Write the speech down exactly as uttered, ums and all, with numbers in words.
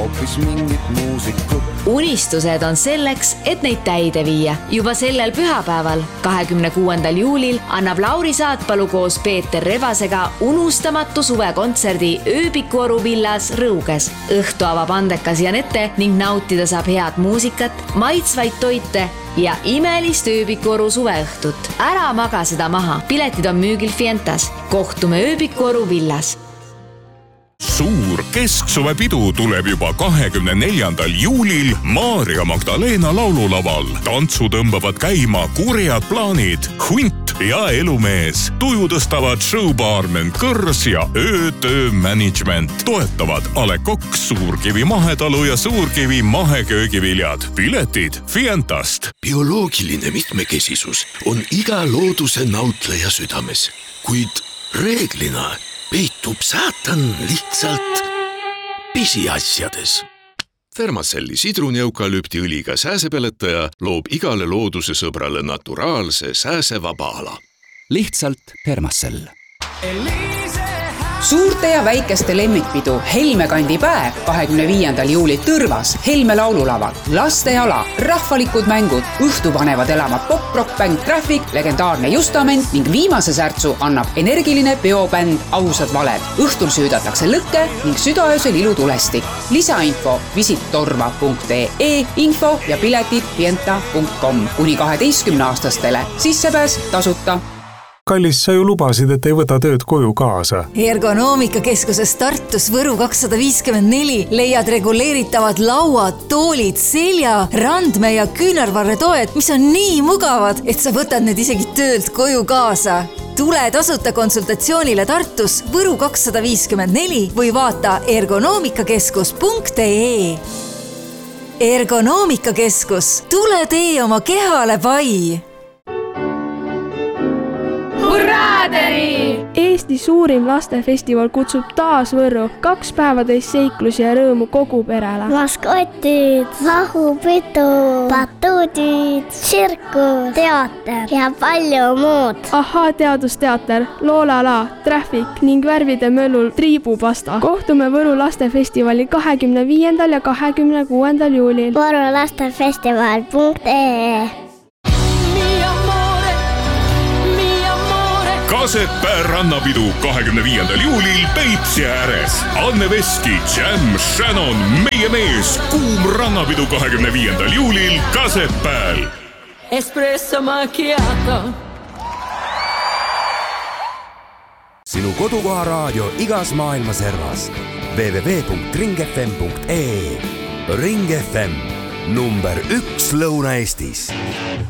hoopis mingit muusikut. Unistused on selleks, et neid täide viia. Juba sellel pühapäeval, kahekümne kuuendal juulil, annab Lauri Saatpalu koos Peeter Rebasega unustamatu suvekontserdi Ööbikuoru villas Rõuges. Õhtu avab andekas Janette ning nautida saab head muusikat, maitsvaid toite ja imelist Ööbikuoru suveõhtut. Ära maga seda maha. Piletid on müügil Fientas. Kohtume Ööbikuoru villas. Suur kesksuvepidu tuleb juba kahekümne neljandal juulil Maarja Magdalena laululaval. Tantsu tõmbavad käima kurjad plaanid, Hunt ja Elumees. Tuju tõstavad showbaarmen Kõrs ja Öötöö management. Toetavad A Le Coq, Suurkivi mahetalu ja Suurkivi maheköögiviljad. Piletid Fientast. Bioloogiline mitmekesisus on iga looduse nautleja südames, kuid reeglina peitub saatan lihtsalt pisiasjades. Fermacelli sidruneukalüptiõliga sääsepeletaja loob igale looduse sõbrale naturaalse sääsevaba ala. Lihtsalt Fermacell. Suurte ja väikeste lemmikpidu Helme kandi päev kahekümne viiendal juulil Tõrvas Helme laululaval. Lasteala, rahvalikud mängud, õhtu panevad elama pop-rock-bänd Traffic, legendaarne Justament ning viimase särtsu annab energiline peobänd Ausad valed. Õhtul süüdatakse lõkke ning südaöösel ilutulestik. Lisainfo visittorva punkt ee, info ja piletid fienta punkt com. Kuni kaheteistkümne aastastele sissepääs tasuta. Kallis, sa ju lubasid, et ei võta tööd koju kaasa. Ergonoomikakeskuses Tartus Võru kakssada viiskümmend neli leiad reguleeritavad lauad, toolid, selja, randme ja küünarvarretoed, mis on nii mugavad, et sa võtad need isegi töölt koju kaasa. Tule tasuta konsultatsioonile Tartus Võru kakssada viiskümmend neli või vaata ergonoomikakeskus punkt ee. Ergonoomikakeskus. Tule tee oma kehale pai. Eesti suurim lastefestival kutsub taas Võrru. Kaks päevatäis seiklusi ja rõõmu kogu perele. Maskotid, lahupidu, batuudid, tsirkus, teater ja palju muud. Ahaa teadusteater, Loolala, Traffic ning värvide möllul triibupasta. Kohtume Võru lastefestivali kahekümne viiendal ja kahekümne kuuendal juulil. Võru lastefestival punkt ee. Kasepää rannapidu kahekümne viiendal juulil Peipsi ääres. Anne Veski, Jam, Shannon, Meie mees. Kuum rannapidu kahekümne viiendal juulil Kasepääl. Espresso macchiato. Sinu kodukoha raadio igas maailma servas. w w w punkt ring f m punkt ee. Ring F M, number üks Lõuna-Eestis.